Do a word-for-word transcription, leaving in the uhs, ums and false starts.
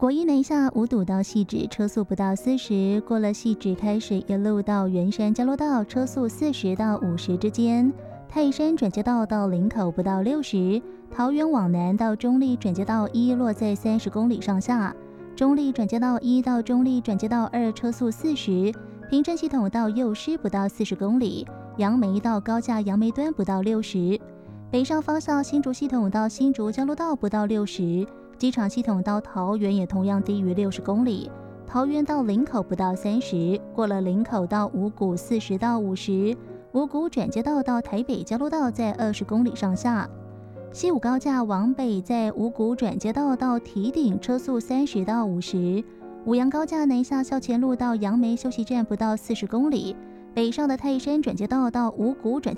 国一南下五堵到汐止车速不到四十，过了汐止开始一路到圆山交流道，车速四十到五十之间。泰山转接道到林口不到六十，桃园往南到中立转接道一落在三十公里上下，中立转接道一到中立转接道二车速四十，平镇系统到幼师不到四十公里，杨梅到高架杨梅端不到六十，北上方向新竹系统到新竹交流道不到六十。机场系统到桃园也同样低于六十公里，桃园到林口不到三十，过了林口到五股四十到五十，五股转接道到台北交流道在二十公里上下。西武高架往北在五股转接道到堤顶车速三十到五十，五杨高架南下校前路到杨梅休息站不到四十公里，北上的泰山转接道到五股转接